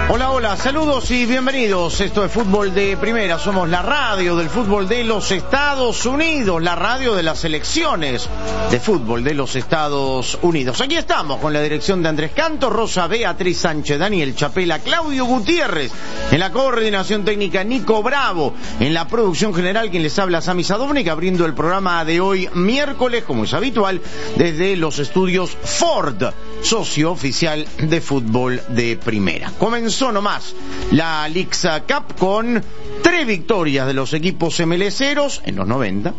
Hola, hola, saludos y bienvenidos. Esto es Fútbol de Primera. Somos la radio del fútbol de los Estados Unidos, la radio de las selecciones de fútbol de los Estados Unidos. Aquí estamos con la dirección de Andrés Canto, Rosa Beatriz Sánchez, Daniel Chapela, Claudio Gutiérrez, en la coordinación técnica Nico Bravo, en la producción general quien les habla Sami Sadovnik, abriendo el programa de hoy miércoles, como es habitual, desde los estudios Ford, socio oficial de Fútbol de Primera. Comenzó nomás la Leagues Cup con 3 victorias de los equipos MLCeros en los 90,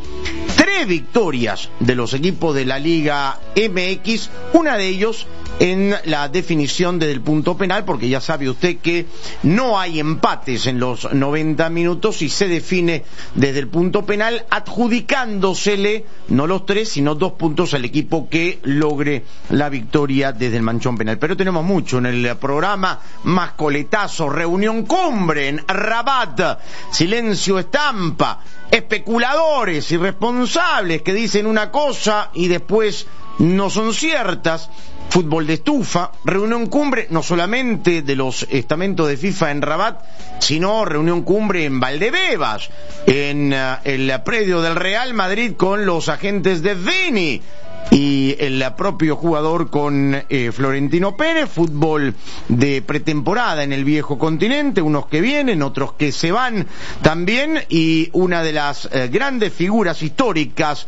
3 victorias de los equipos de la Liga MX, una de ellos en la definición desde el punto penal, porque ya sabe usted que no hay empates en los 90 minutos y se define desde el punto penal, adjudicándosele no los 3 sino 2 puntos al equipo que logre la victoria desde el manchón penal. Pero tenemos mucho en el programa: más coletazo, reunión cumbre en Rabat, silencio estampa, especuladores irresponsables que dicen una cosa y después no son ciertas, fútbol de estufa, reunión cumbre no solamente de los estamentos de FIFA en Rabat, sino reunión cumbre en Valdebebas, en el predio del Real Madrid con los agentes de Vini y el propio jugador con Florentino Pérez, fútbol de pretemporada en el viejo continente, unos que vienen, otros que se van también, y una de las grandes figuras históricas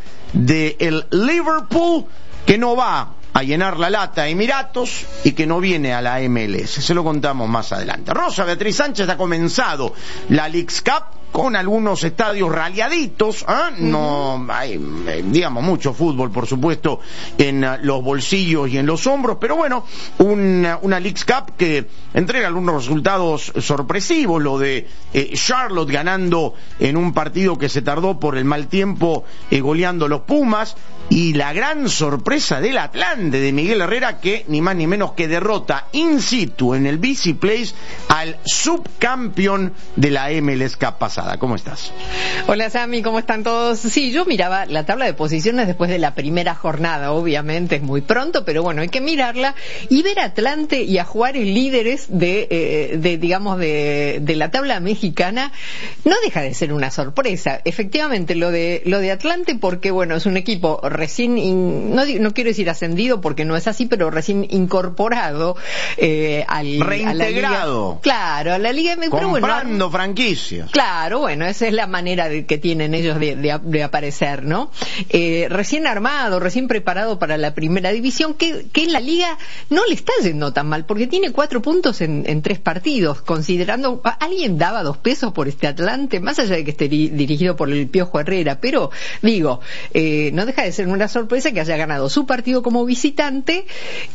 del Liverpool que no va a llenar la lata a Emiratos y que no viene a la MLS. Se lo contamos más adelante. Rosa Beatriz Sánchez, ha comenzado la Leagues Cup con algunos estadios raleaditos, no hay, digamos, mucho fútbol, por supuesto, en los bolsillos y en los hombros, pero bueno, una Leagues Cup que entrega algunos resultados sorpresivos, lo de Charlotte ganando en un partido que se tardó por el mal tiempo, goleando los Pumas, y la gran sorpresa del Atlante de Miguel Herrera, que ni más ni menos que derrota in situ en el BC Place al subcampeón de la MLS Cup pasada. ¿Cómo estás? Hola Sami, ¿cómo están todos? Sí, yo miraba la tabla de posiciones después de la primera jornada, obviamente es muy pronto, pero bueno, hay que mirarla y ver a Atlante y a Juárez líderes de la tabla mexicana no deja de ser una sorpresa. Efectivamente, lo de Atlante, porque bueno, es un equipo recién, no quiero decir ascendido porque no es así, pero recién incorporado reintegrado. A la Liga, claro, a la Liga MX, comprando franquicias. Claro, bueno, esa es la manera que tienen ellos de aparecer, ¿no? Recién armado, recién preparado para la primera división, que en la Liga no le está yendo tan mal, porque tiene 4 puntos en 3 partidos, considerando, ¿alguien daba 2 pesos por este Atlante? Más allá de que esté dirigido por el Piojo Herrera, pero digo, no deja de ser una sorpresa que haya ganado su partido como visitante,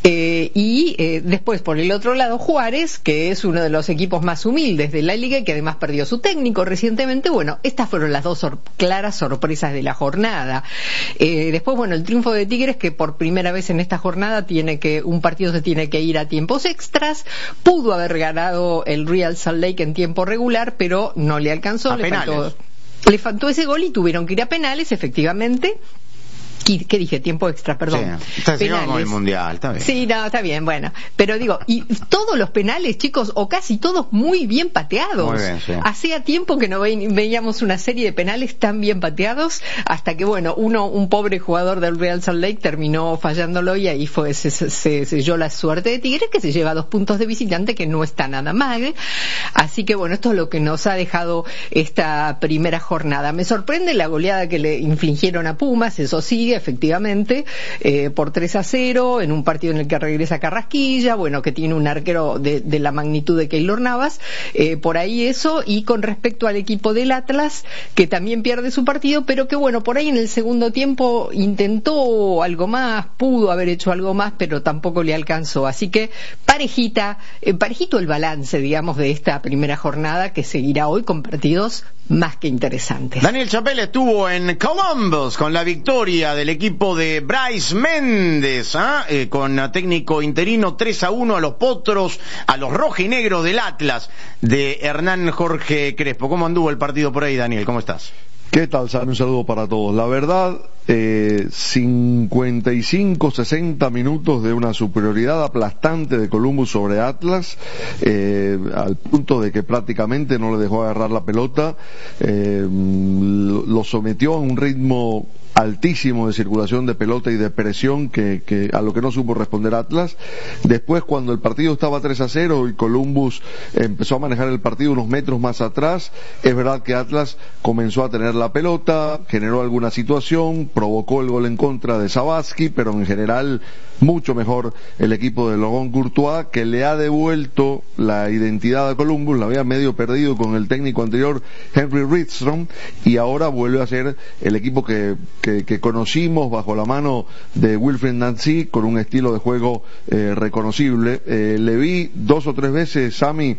y después por el otro lado Juárez, que es uno de los equipos más humildes de la Liga y que además perdió su técnico recientemente. Bueno, estas fueron las 2 claras sorpresas de la jornada. Después, bueno, el triunfo de Tigres, que por primera vez en esta jornada un partido se tiene que ir a tiempos extras. Pudo haber ganado el Real Salt Lake en tiempo regular, pero no le alcanzó. Le faltó ese gol y tuvieron que ir a penales, efectivamente. ¿Qué dije? Tiempo extra, perdón. Sí, con el Mundial, está bien. Sí, no, está bien, bueno. Pero digo, y todos los penales, chicos, o casi todos muy bien pateados. Muy bien, sí. Hacía tiempo que no veíamos una serie de penales tan bien pateados, hasta que, bueno, un pobre jugador del Real Salt Lake terminó fallándolo y ahí se selló la suerte de Tigres, que se lleva 2 puntos de visitante, que no está nada mal. Así que, bueno, esto es lo que nos ha dejado esta primera jornada. Me sorprende la goleada que le infligieron a Pumas, eso sigue, efectivamente, por 3-0, en un partido en el que regresa Carrasquilla, bueno, que tiene un arquero de la magnitud de Keylor Navas, por ahí eso, y con respecto al equipo del Atlas, que también pierde su partido, pero que bueno, por ahí en el segundo tiempo intentó algo más, pudo haber hecho algo más, pero tampoco le alcanzó, así que parejito el balance, digamos, de esta primera jornada, que seguirá hoy con partidos más que interesantes. Daniel Chapela estuvo en Columbus con la victoria del equipo de Bryce Méndez, con técnico interino, 3-1 a los potros, a los rojinegros del Atlas de Hernán Jorge Crespo. ¿Cómo anduvo el partido por ahí, Daniel? ¿Cómo estás? ¿Qué tal, Sammy? Un saludo para todos. La verdad, 55-60 minutos de una superioridad aplastante de Columbus sobre Atlas, al punto de que prácticamente no le dejó agarrar la pelota, lo sometió a un ritmo altísimo de circulación de pelota y de presión que a lo que no supo responder Atlas. Después, cuando el partido estaba 3-0 y Columbus empezó a manejar el partido unos metros más atrás, es verdad que Atlas comenzó a tener la pelota, generó alguna situación, provocó el gol en contra de Sabatsky, pero en general mucho mejor el equipo de Laurent Courtois, que le ha devuelto la identidad a Columbus. La había medio perdido con el técnico anterior, Henry Rydstrom, y ahora vuelve a ser el equipo que conocimos bajo la mano de Wilfried Nancy, con un estilo de juego reconocible. Le vi 2 o 3 veces, Sammy,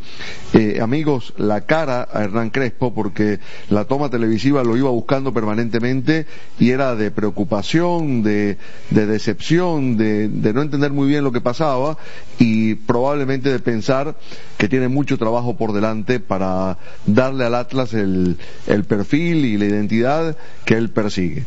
amigos, la cara a Hernán Crespo, porque la toma televisiva lo iba buscando permanentemente y era de preocupación, de decepción, de no entender muy bien lo que pasaba, y probablemente de pensar que tiene mucho trabajo por delante para darle al Atlas el perfil y la identidad que él persigue.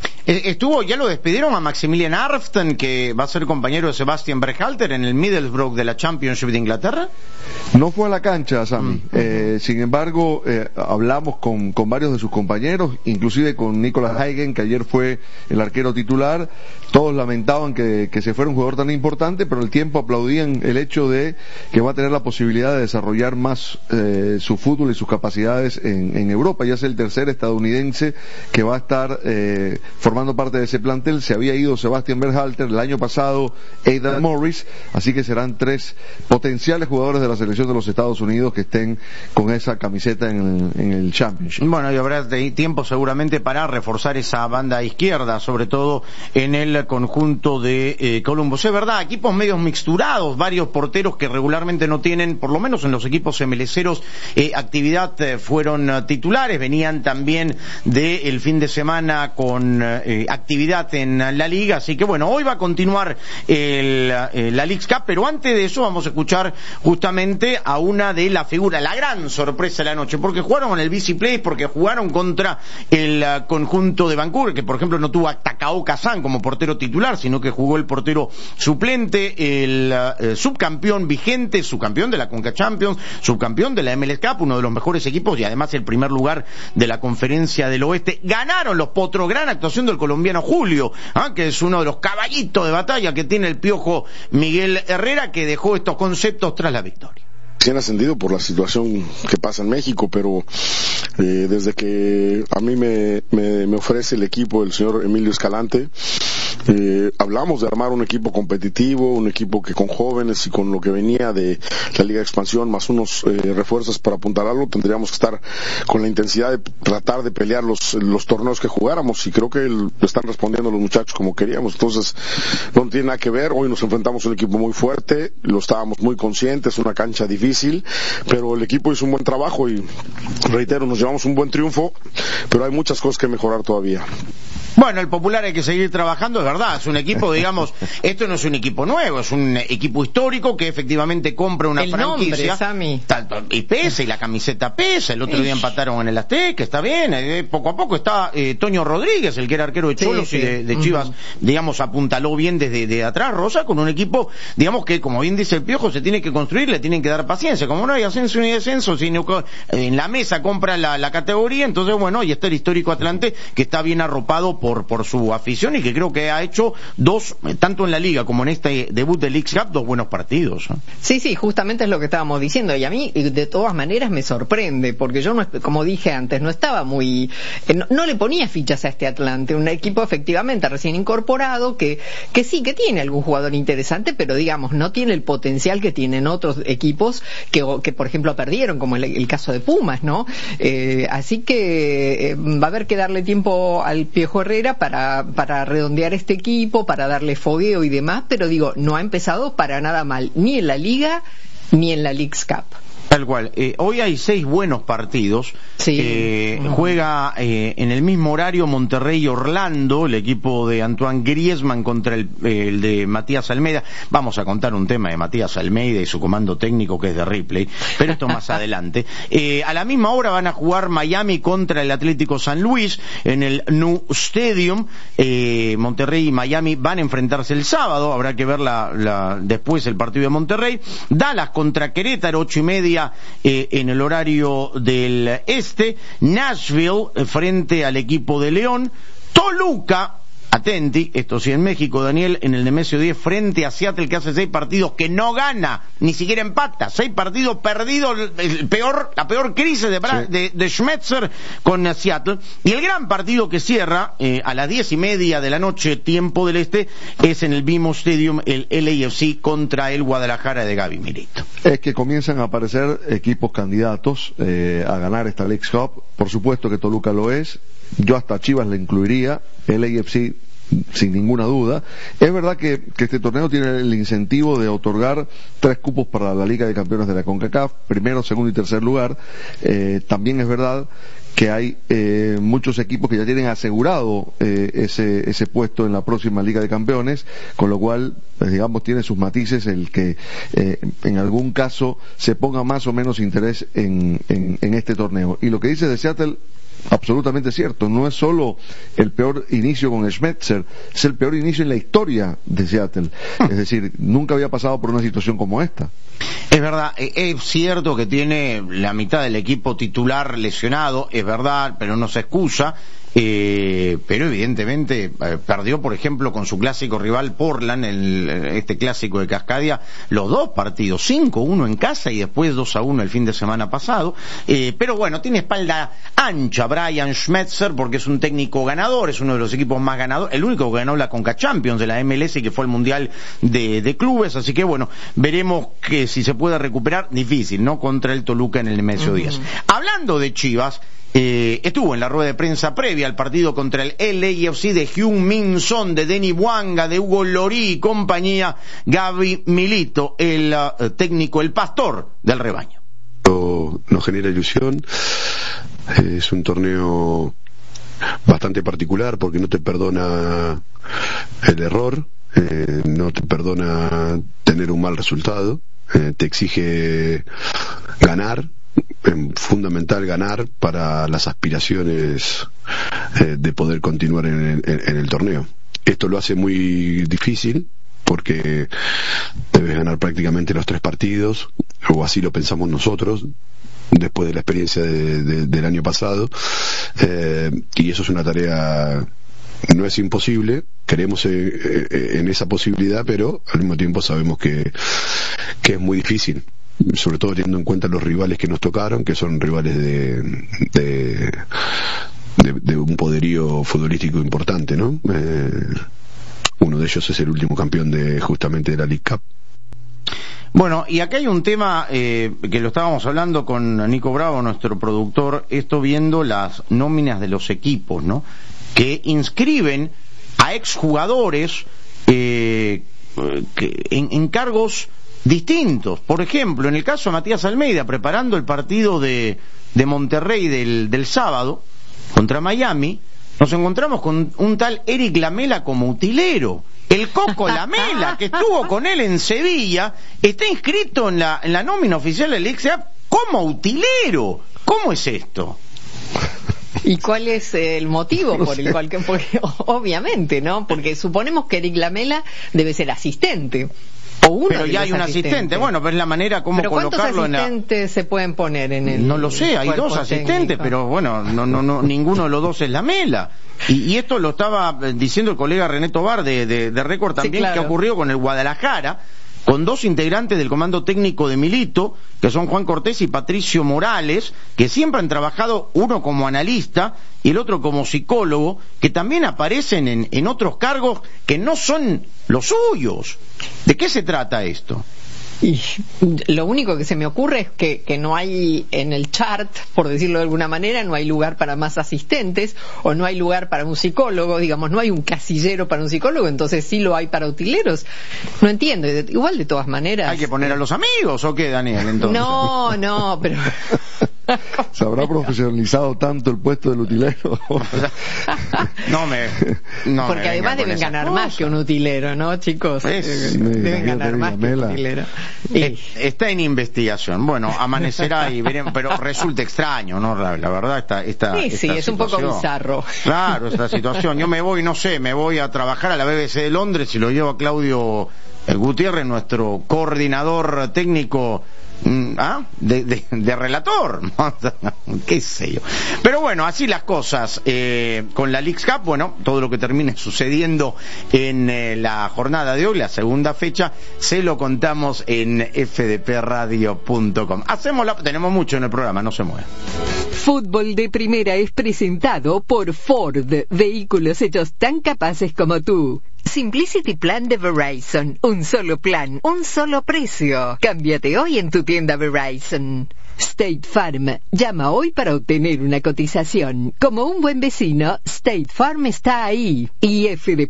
Ya lo despidieron a Maximilian Arften, que va a ser compañero de Sebastian Berhalter en el Middlesbrough de la Championship de Inglaterra. No fue a la cancha, Sammy. Sin embargo, hablamos con varios de sus compañeros, inclusive con Nicolas Hagen, que ayer fue el arquero titular. Todos lamentaban que se fuera un jugador tan importante, pero al tiempo aplaudían el hecho de que va a tener la posibilidad de desarrollar más su fútbol y sus capacidades en Europa. Ya es el tercer estadounidense que va a estar formando parte de ese plantel. Se había ido Sebastian Berhalter, el año pasado Aidan Morris, así que serán 3 potenciales jugadores de la selección de los Estados Unidos que estén con esa camiseta en el Championship. Bueno, y habrá tiempo seguramente para reforzar esa banda izquierda, sobre todo en el conjunto de Columbus. Es verdad, equipos medios mixturados, varios porteros que regularmente no tienen, por lo menos en los equipos MLCeros, actividad, fueron titulares, venían también del fin de semana con actividad en la liga, así que bueno, hoy va a continuar la Leagues Cup, pero antes de eso vamos a escuchar justamente a una de las figuras, la gran sorpresa de la noche, porque jugaron con el BC Place, porque jugaron contra el conjunto de Vancouver, que por ejemplo no tuvo a Takao Kazan como portero titular, sino que jugó el portero suplente, el subcampeón vigente, subcampeón de la Conca Champions, subcampeón de la MLS Cup, uno de los mejores equipos y además el primer lugar de la Conferencia del Oeste. Ganaron los Potros, gran actuación del colombiano Julio, que es uno de los caballitos de batalla que tiene el Piojo Miguel Herrera, que dejó estos conceptos tras la victoria. Han ascendido por la situación que pasa en México, pero desde que a mí me ofrece el equipo el señor Emilio Escalante, hablamos de armar un equipo competitivo, un equipo que con jóvenes y con lo que venía de la Liga de Expansión, más unos refuerzos para apuntalarlo, tendríamos que estar con la intensidad de tratar de pelear los torneos que jugáramos, y creo que le están respondiendo los muchachos como queríamos. Entonces no tiene nada que ver. Hoy nos enfrentamos a un equipo muy fuerte, lo estábamos muy conscientes, una cancha difícil, pero el equipo hizo un buen trabajo y, reitero, nos llevamos un buen triunfo, pero hay muchas cosas que mejorar todavía. Bueno, el Popular hay que seguir trabajando, es verdad, es un equipo, digamos, esto no es un equipo nuevo, es un equipo histórico que efectivamente compra una franquicia. Y pesa, y la camiseta pesa, el otro día empataron en el Azteca, está bien, poco a poco está Toño Rodríguez, el que era arquero de Cholos y de Chivas, digamos, apuntaló bien desde atrás, Rosa, con un equipo, digamos que, como bien dice el Piojo, se tiene que construir, le tienen que dar paciencia, como no hay ascenso ni descenso, sino que en la mesa compra la categoría, entonces bueno, y está el histórico Atlante, que está bien arropado por su afición y que creo que ha hecho tanto en la Liga como en este debut de Leagues Cup, 2 buenos partidos. Sí, justamente es lo que estábamos diciendo, y a mí de todas maneras me sorprende, porque yo, no, como dije antes, no estaba muy... no le ponía fichas a este Atlante, un equipo efectivamente recién incorporado, que sí, que tiene algún jugador interesante, pero digamos, no tiene el potencial que tienen otros equipos que por ejemplo perdieron, como el caso de Pumas, ¿no? Así que va a haber que darle tiempo al Piojo Herrera para redondear este equipo, para darle fogueo y demás, pero digo, no ha empezado para nada mal, ni en la Liga ni en la Leagues Cup. Tal cual. Hoy hay 6 buenos partidos. Sí. Juega en el mismo horario Monterrey y Orlando, el equipo de Antoine Griezmann contra el de Matías Almeida. Vamos a contar un tema de Matías Almeida y su comando técnico, que es de Ripley, pero esto más adelante. A la misma hora van a jugar Miami contra el Atlético San Luis en el Nou Stadium. Monterrey y Miami van a enfrentarse el sábado. Habrá que ver después el partido de Monterrey. Dallas contra Querétaro, 8:30 en el horario del este. Nashville frente al equipo de León. Toluca, atenti, esto sí en México, Daniel, en el Nemesio 10 frente a Seattle, que hace 6 partidos que no gana, ni siquiera empata, 6 partidos perdidos, la peor crisis de Schmetzer con Seattle. Y el gran partido que cierra a las 10:30 de la noche, tiempo del este, es en el BMO Stadium, el LAFC contra el Guadalajara de Gaby Milito. Es que comienzan a aparecer equipos candidatos a ganar esta Leagues Cup. Por supuesto que Toluca lo es. Yo hasta Chivas le incluiría, el AFC sin ninguna duda. Es verdad que este torneo tiene el incentivo de otorgar 3 cupos para la Liga de Campeones de la CONCACAF, primero, segundo y tercer lugar. También es verdad que hay muchos equipos que ya tienen asegurado ese puesto en la próxima Liga de Campeones, con lo cual, digamos, tiene sus matices el que en algún caso se ponga más o menos interés en este torneo. Y lo que dice de Seattle, absolutamente cierto, no es solo el peor inicio con Schmetzer, es el peor inicio en la historia de Seattle. Es decir, nunca había pasado por una situación como esta. Es verdad, es cierto que tiene la mitad del equipo titular lesionado, es verdad, pero no se excusa. Pero evidentemente perdió, por ejemplo, con su clásico rival Portland, este clásico de Cascadia, los 2 partidos, 5-1 en casa y después 2-1 el fin de semana pasado. Pero bueno, tiene espalda ancha Brian Schmetzer, porque es un técnico ganador, es uno de los equipos más ganadores, el único que ganó la Conca Champions de la MLS y que fue al Mundial de Clubes, así que bueno, veremos que si se puede recuperar, difícil, ¿no? Contra el Toluca en el Nemesio 10. Hablando de Chivas, estuvo en la rueda de prensa previa al partido contra el LAFC de Heung-min Son, de Denny Bwanga, de Hugo Lloris y compañía, Gaby Milito, el técnico, el pastor del rebaño. Nos genera ilusión, es un torneo bastante particular porque no te perdona el error, no te perdona tener un mal resultado, te exige ganar. Fundamental ganar para las aspiraciones de poder continuar en el torneo. Esto lo hace muy difícil porque debes ganar prácticamente los 3 partidos, o así lo pensamos nosotros después de la experiencia del año pasado, y eso es una tarea, no es imposible, creemos en esa posibilidad, pero al mismo tiempo sabemos que es muy difícil, sobre todo teniendo en cuenta los rivales que nos tocaron, que son rivales de un poderío futbolístico importante, ¿no? Uno de ellos es el último campeón justamente de la League Cup. Bueno, y acá hay un tema que lo estábamos hablando con Nico Bravo, nuestro productor, esto viendo las nóminas de los equipos, ¿no? Que inscriben a exjugadores en cargos distintos. Por ejemplo, en el caso de Matías Almeida, preparando el partido de Monterrey del sábado contra Miami, nos encontramos con un tal Eric Lamela como utilero. El Coco Lamela, que estuvo con él en Sevilla, está inscrito en la nómina oficial del XA como utilero. ¿Cómo es esto? ¿Y cuál es el motivo por el cual? Porque, obviamente, ¿no? Porque suponemos que Eric Lamela debe ser asistente. Pero ya hay un asistente, bueno, pero es la manera como colocarlo en la... ¿Cuántos asistentes se pueden poner en el... No lo sé, hay 2 asistentes, técnico. Pero bueno, no, ninguno de los 2 es Lamela. Y esto lo estaba diciendo el colega René Tobar de Récord también, sí, claro, que ocurrió con el Guadalajara, con 2 integrantes del comando técnico de Milito, que son Juan Cortés y Patricio Morales, que siempre han trabajado, uno como analista y el otro como psicólogo, que también aparecen en otros cargos que no son los suyos. ¿De qué se trata esto? Y lo único que se me ocurre es que no hay en el chart, por decirlo de alguna manera, no hay lugar para más asistentes, o no hay lugar para un psicólogo, digamos, no hay un casillero para un psicólogo, entonces sí lo hay para utileros. No entiendo, igual de todas maneras. ¿Hay que poner a los amigos o qué, Daniel, entonces? No, pero... ¿Se habrá profesionalizado tanto el puesto del utilero? Porque además deben ganar más que un utilero, ¿no, chicos? Deben ganar más que un utilero. Está en investigación. Bueno, amanecerá y veremos, pero resulta extraño, ¿no? La verdad, esta es un poco bizarro. Claro, esta situación. Yo me voy a trabajar a la BBC de Londres y lo llevo a Claudio Gutiérrez, nuestro coordinador técnico de relator, qué sé yo. Pero bueno, así las cosas con la Leagues Cup. Bueno, todo lo que termine sucediendo en la jornada de hoy, la segunda fecha, se lo contamos en fdpradio.com. Tenemos mucho en el programa, no se muevan. Fútbol de Primera es presentado por Ford, vehículos hechos tan capaces como tú. Simplicity Plan de Verizon. Un solo plan, un solo precio. Cámbiate hoy en tu tienda Verizon. State Farm. Llama hoy para obtener una cotización. Como un buen vecino, State Farm está ahí. Y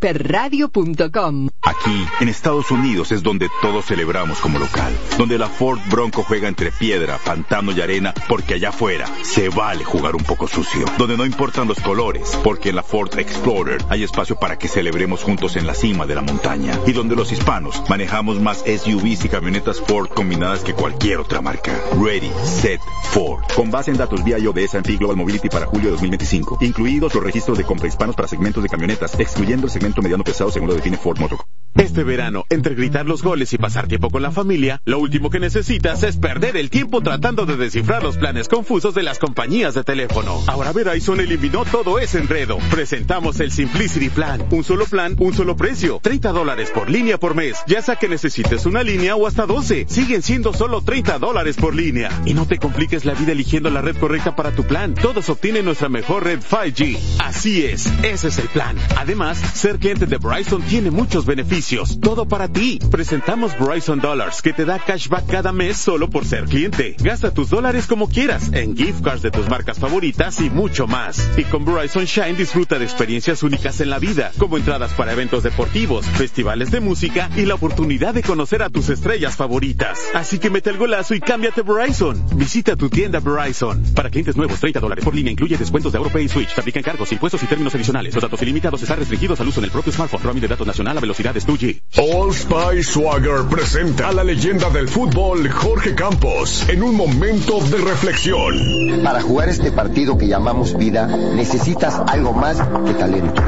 fdpradio.com. Aquí, en Estados Unidos, es donde todos celebramos como local. Donde la Ford Bronco juega entre piedra, pantano y arena, porque allá afuera se vale jugar un poco sucio. Donde no importan los colores, porque en la Ford Explorer hay espacio para que celebremos juntos en la cima de la montaña. Y donde los hispanos manejamos más SUVs y camionetas Ford combinadas que cualquier otra marca. Ready, Set, Ford. Con base en datos BIOD de S&P Global Mobility para julio de 2025. Incluidos los registros de compra hispanos para segmentos de camionetas, excluyendo el segmento mediano pesado según lo define Ford Motor. Este verano, entre gritar los goles y pasar tiempo con la familia, lo último que necesitas es perder el tiempo tratando de descifrar los planes confusos de las compañías de teléfono. Ahora Verizon eliminó todo ese enredo. Presentamos el Simplicity Plan. Un solo plan, un solo precio. $30 por línea por mes. Ya sea que necesites una línea o hasta 12. Siguen siendo solo $30 por línea. Y no te compliques la vida eligiendo la red correcta para tu plan. Todos obtienen nuestra mejor red 5G. Así es, ese es el plan. Además, ser cliente de Verizon tiene muchos beneficios. Todo para ti. Presentamos Verizon Dollars, que te da cashback cada mes solo por ser cliente. Gasta tus dólares como quieras, en gift cards de tus marcas favoritas y mucho más. Y con Verizon Shine disfruta de experiencias únicas en la vida, como entradas para eventos deportivos, festivales de música y la oportunidad de conocer a tus estrellas favoritas. Así que mete el golazo y cámbiate Verizon. Visita tu tienda Verizon. Para clientes nuevos, $30 por línea incluye descuentos de AuroPay y Switch. Se aplican cargos, impuestos y términos adicionales. Los datos ilimitados están restringidos al uso en el propio smartphone. Roaming de datos nacional a velocidades 2G. Old Spice Swagger presenta a la leyenda del fútbol Jorge Campos en un momento de reflexión. Para jugar este partido que llamamos vida, necesitas algo más que talento.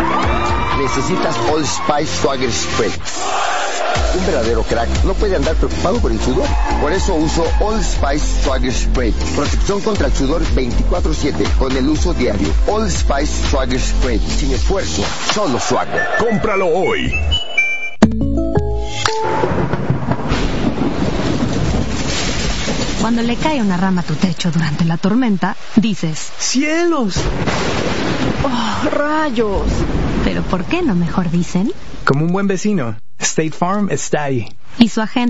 Necesitas Old Spice Swagger Spray. Un verdadero crack no puede andar preocupado por el sudor. Por eso uso Old Spice Swagger Spray. Protección contra el sudor 24/7 con el uso diario. Old Spice Swagger Spray. Sin esfuerzo, solo swagger. Cómpralo hoy. Cuando le cae una rama a tu techo durante la tormenta, dices: ¡cielos! ¡Oh, rayos! Pero ¿por qué no mejor dicen? Como un buen vecino, State Farm está ahí. Y su agente